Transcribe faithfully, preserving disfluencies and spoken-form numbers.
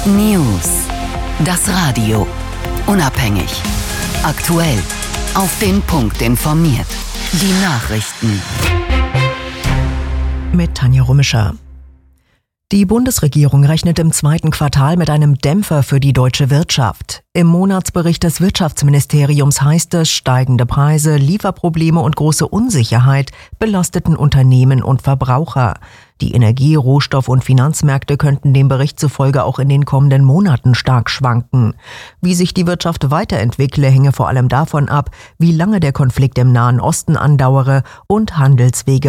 News. Das Radio. Unabhängig. Aktuell. Auf den Punkt informiert. Die Nachrichten. Mit Tanja Rummischer. Die Bundesregierung rechnet im zweiten Quartal mit einem Dämpfer für die deutsche Wirtschaft. Im Monatsbericht des Wirtschaftsministeriums heißt es, steigende Preise, Lieferprobleme und große Unsicherheit belasteten Unternehmen und Verbraucher. Die Energie-, Rohstoff- und Finanzmärkte könnten dem Bericht zufolge auch in den kommenden Monaten stark schwanken. Wie sich die Wirtschaft weiterentwickle, hänge vor allem davon ab, wie lange der Konflikt im Nahen Osten andauere und Handelswege